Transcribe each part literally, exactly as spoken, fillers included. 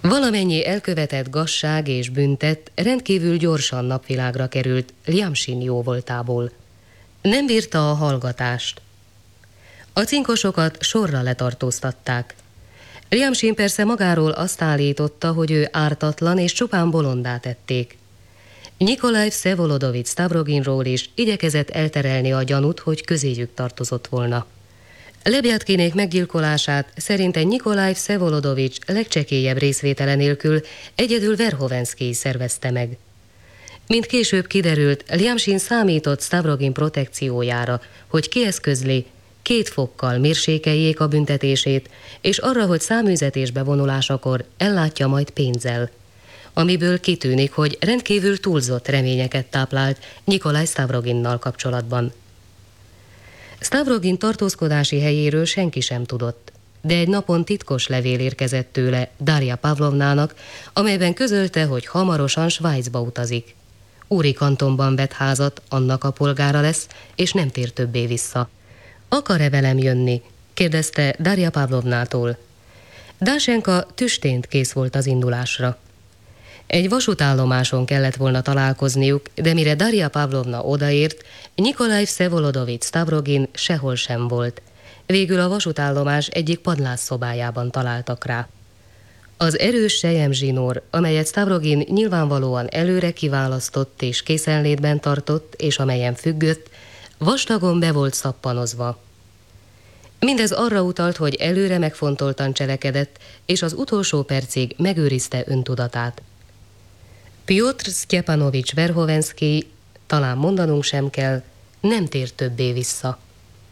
Valamennyi elkövetett gazság és büntet rendkívül gyorsan napvilágra került Liamsin jóvoltából. Nem bírta a hallgatást. A cinkosokat sorra letartóztatták. Liamsin persze magáról azt állította, hogy ő ártatlan és csupán bolondá tették. Nyikolaj Vsevolodovics Stavroginról is igyekezett elterelni a gyanút, hogy közéjük tartozott volna. Lebjatkinék meggyilkolását szerinte Nyikolaj Vsevolodovics legcsekélyebb részvétele nélkül egyedül Verhovenszky szervezte meg. Mint később kiderült, Liamsin számított Stavrogin protekciójára, hogy kieszközli, két fokkal mérsékeljék a büntetését, és arra, hogy száműzetésbe vonulásakor ellátja majd pénzzel, amiből kitűnik, hogy rendkívül túlzott reményeket táplált Nyikolaj Stavroginnal kapcsolatban. Stavrogin tartózkodási helyéről senki sem tudott, de egy napon titkos levél érkezett tőle Darja Pavlovnának, amelyben közölte, hogy hamarosan Svájcba utazik. Úri kantonban vett házat, annak a polgára lesz, és nem tér többé vissza. Akar-e velem jönni? Kérdezte Darja Pavlovnától. Dásenka tüstént kész volt az indulásra. Egy vasútállomáson kellett volna találkozniuk, de mire Darja Pavlovna odaért, Nyikolaj Vsevolodovics Stavrogin sehol sem volt. Végül a vasútállomás egyik padlásszobájában találtak rá. Az erős selyemzsinór, amelyet Stavrogin nyilvánvalóan előre kiválasztott és készenlétben tartott, és amelyen függött, vastagon be volt szappanozva. Mindez arra utalt, hogy előre megfontoltan cselekedett, és az utolsó percig megőrizte öntudatát. Piotr Sztyepanovics Verhovenszky, talán mondanunk sem kell, nem tér többé vissza.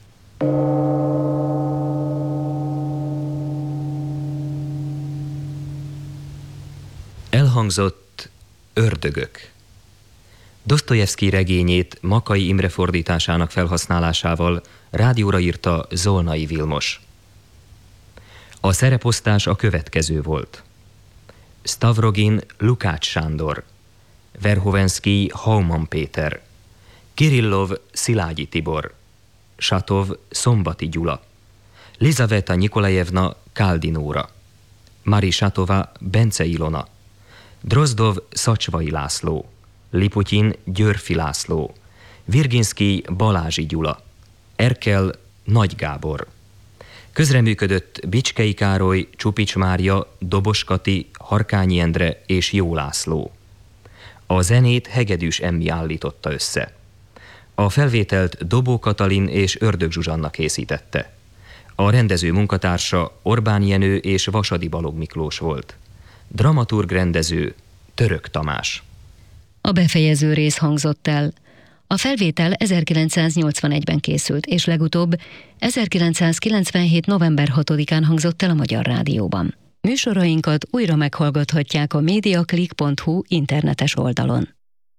Elhangzott Ördögök. Dosztojevszky regényét Makai Imre fordításának felhasználásával rádióra írta Zolnai Vilmos. A szereposztás a következő volt. Stavrogin Lukács Sándor, Verhovenszky Hauman Péter, Kirillov Szilágyi Tibor, Satov Szombati Gyula, Lizaveta Nyikolajevna Káldi Nóra, Mari Satova Bence Ilona, Drozdov Szacsvai László, Liputyin Györfi László, Virginszky Balázsi Gyula, Erkel Nagy Gábor. Közreműködött Bicskei Károly, Csupics Mária, Dobos Kati, Harkányi Endre és Jó László. A zenét Hegedűs Emmi állította össze. A felvételt Dobó Katalin és Ördög Zsuzsanna készítette. A rendező munkatársa Orbán Jenő és Vasadi Balog Miklós volt. Dramaturg rendező Török Tamás. A befejező rész hangzott el. A felvétel ezerkilencszáznyolcvanegyben készült, és legutóbb ezerkilencszázkilencvenhét november hatodikán hangzott el a Magyar Rádióban. Műsorainkat újra meghallgathatják a mediaclick pont hu internetes oldalon.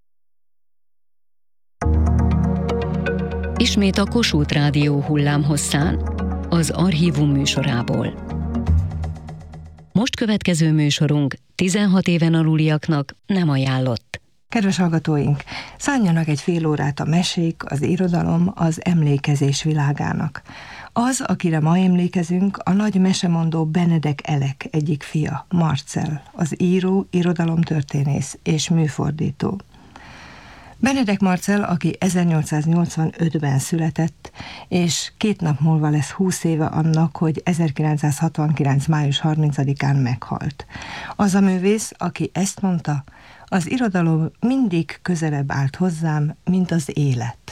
Ismét a Kossuth Rádió hullámhosszán, az Archívum műsorából. Most következő műsorunk tizenhat éven aluliaknak nem ajánlott. Kedves hallgatóink, szánjanak egy fél órát a mesék, az irodalom, az emlékezés világának. Az, akire ma emlékezünk, a nagy mesemondó Benedek Elek egyik fia, Marcell, az író, irodalomtörténész és műfordító. Benedek Marcell, aki ezernyolcszáznyolcvanötben született, és két nap múlva lesz húsz éve annak, hogy ezerkilencszázhatvankilenc május harmincadikán meghalt. Az a művész, aki ezt mondta: az irodalom mindig közelebb állt hozzám, mint az élet.